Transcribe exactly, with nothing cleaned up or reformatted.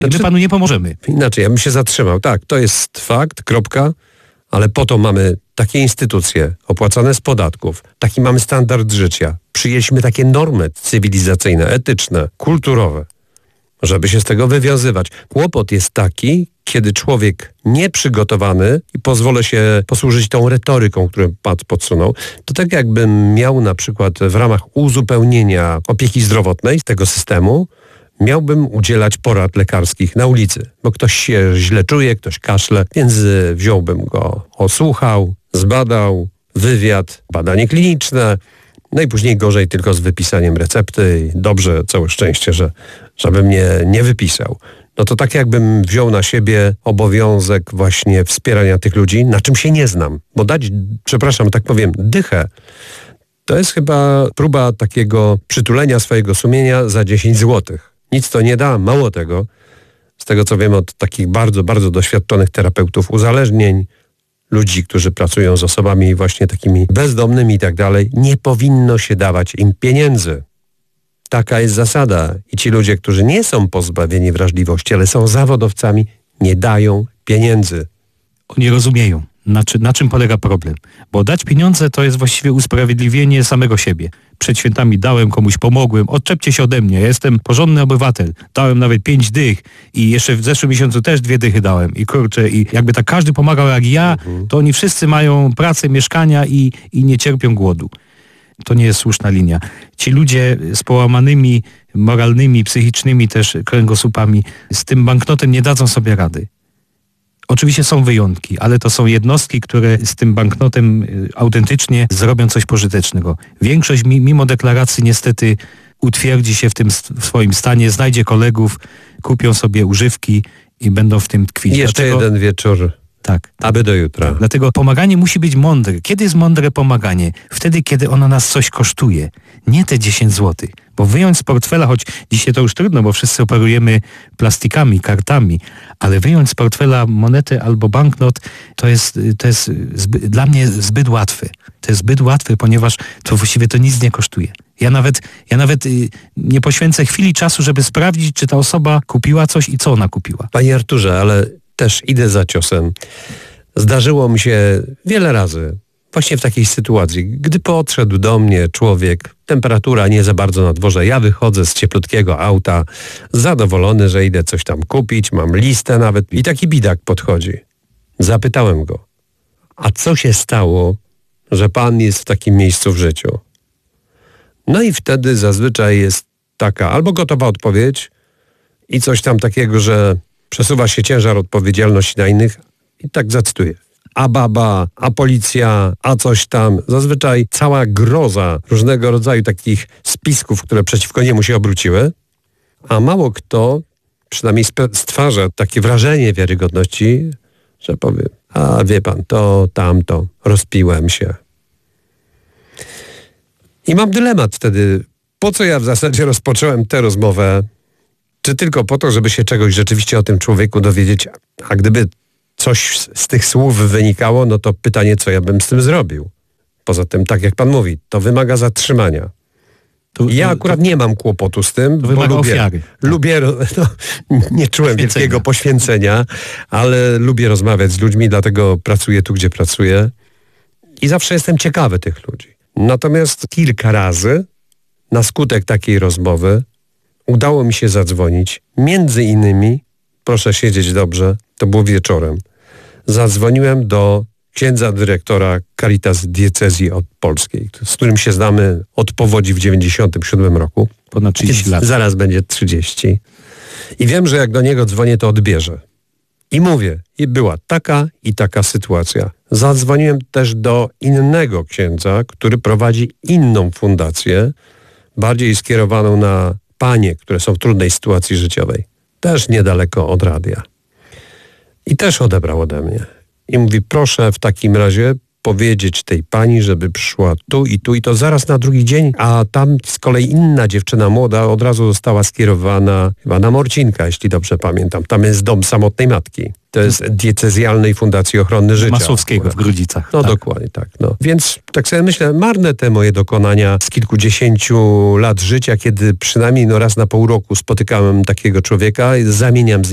I my panu nie pomożemy. Inaczej, ja bym się zatrzymał. Tak, to jest fakt, kropka, ale po to mamy takie instytucje opłacane z podatków, taki mamy standard życia. Przyjęliśmy takie normy cywilizacyjne, etyczne, kulturowe, żeby się z tego wywiązywać. Kłopot jest taki, kiedy człowiek nieprzygotowany, i pozwolę się posłużyć tą retoryką, którą pan podsunął, to tak jakbym miał na przykład w ramach uzupełnienia opieki zdrowotnej z tego systemu, miałbym udzielać porad lekarskich na ulicy, bo ktoś się źle czuje, ktoś kaszle, więc wziąłbym go, osłuchał, zbadał, wywiad, badanie kliniczne, no i później gorzej tylko z wypisaniem recepty i dobrze, całe szczęście, że żeby mnie nie wypisał. No to tak jakbym wziął na siebie obowiązek właśnie wspierania tych ludzi, na czym się nie znam, bo dać, przepraszam, tak powiem, dychę, to jest chyba próba takiego przytulenia swojego sumienia za dziesięć złotych. Nic to nie da, mało tego, z tego co wiem od takich bardzo, bardzo doświadczonych terapeutów uzależnień, ludzi, którzy pracują z osobami właśnie takimi bezdomnymi i tak dalej, nie powinno się dawać im pieniędzy. Taka jest zasada. I ci ludzie, którzy nie są pozbawieni wrażliwości, ale są zawodowcami, nie dają pieniędzy. Oni rozumieją, na, czy, na czym polega problem. Bo dać pieniądze to jest właściwie usprawiedliwienie samego siebie. Przed świętami dałem, komuś pomogłem, odczepcie się ode mnie, ja jestem porządny obywatel. Dałem nawet pięć dych i jeszcze w zeszłym miesiącu też dwie dychy dałem. I kurczę, i jakby tak każdy pomagał jak ja, to oni wszyscy mają pracę, mieszkania i, i nie cierpią głodu. To nie jest słuszna linia. Ci ludzie z połamanymi moralnymi, psychicznymi też kręgosłupami z tym banknotem nie dadzą sobie rady. Oczywiście są wyjątki, ale to są jednostki, które z tym banknotem autentycznie zrobią coś pożytecznego. Większość mimo deklaracji niestety utwierdzi się w tym w swoim stanie, znajdzie kolegów, kupią sobie używki i będą w tym tkwić. Jeszcze Dlatego... jeden wieczór. Tak. Aby do jutra. Dlatego pomaganie musi być mądre. Kiedy jest mądre pomaganie? Wtedy, kiedy ono nas coś kosztuje. Nie te dziesięć złotych. Bo wyjąć z portfela, choć dzisiaj to już trudno, bo wszyscy operujemy plastikami, kartami, ale wyjąć z portfela monetę albo banknot, to jest, to jest zbyt, dla mnie zbyt łatwe. To jest zbyt łatwe, ponieważ to właściwie to nic nie kosztuje. Ja nawet, ja nawet nie poświęcę chwili czasu, żeby sprawdzić, czy ta osoba kupiła coś i co ona kupiła. Panie Arturze, ale też idę za ciosem. Zdarzyło mi się wiele razy, właśnie w takiej sytuacji, gdy podszedł do mnie człowiek, temperatura nie za bardzo na dworze, ja wychodzę z cieplutkiego auta, zadowolony, że idę coś tam kupić, mam listę nawet i taki bidak podchodzi. Zapytałem go, a co się stało, że pan jest w takim miejscu w życiu? No i wtedy zazwyczaj jest taka albo gotowa odpowiedź i coś tam takiego, że przesuwa się ciężar odpowiedzialności na innych i tak zacytuję. A baba, a policja, a coś tam. Zazwyczaj cała groza różnego rodzaju takich spisków, które przeciwko niemu się obróciły, a mało kto przynajmniej stwarza takie wrażenie wiarygodności, że powie, a wie pan, to, tamto, rozpiłem się. I mam dylemat wtedy, po co ja w zasadzie rozpocząłem tę rozmowę, czy tylko po to, żeby się czegoś rzeczywiście o tym człowieku dowiedzieć, a gdyby coś z tych słów wynikało, no to pytanie, co ja bym z tym zrobił. Poza tym, tak jak pan mówi, to wymaga zatrzymania. To, ja to, akurat to, nie mam kłopotu z tym, to bo wymaga lubię, ofiary. lubię no, nie czułem wielkiego poświęcenia, ale lubię rozmawiać z ludźmi, dlatego pracuję tu, gdzie pracuję i zawsze jestem ciekawy tych ludzi. Natomiast kilka razy na skutek takiej rozmowy udało mi się zadzwonić, między innymi, proszę siedzieć dobrze, to było wieczorem, zadzwoniłem do księdza dyrektora Caritas Diecezji Opolskiej, z którym się znamy od powodzi w dziewięćdziesiątym siódmym roku. Ponad trzydzieści lat. Zaraz będzie trzydzieści. I wiem, że jak do niego dzwonię, to odbierze. I mówię, i była taka i taka sytuacja. Zadzwoniłem też do innego księdza, który prowadzi inną fundację, bardziej skierowaną na panie, które są w trudnej sytuacji życiowej. Też niedaleko od radia. I też odebrał ode mnie. I mówi, proszę w takim razie powiedzieć tej pani, żeby przyszła tu i tu i to zaraz na drugi dzień, a tam z kolei inna dziewczyna młoda od razu została skierowana chyba na Morcinka, jeśli dobrze pamiętam. Tam jest dom samotnej matki. To jest Diecezjalnej Fundacji Ochrony Życia. Masłowskiego w Grudzicach. No tak. Dokładnie tak. No. Więc tak sobie myślę, marne te moje dokonania z kilkudziesięciu lat życia, kiedy przynajmniej no raz na pół roku spotykałem takiego człowieka i zamieniam z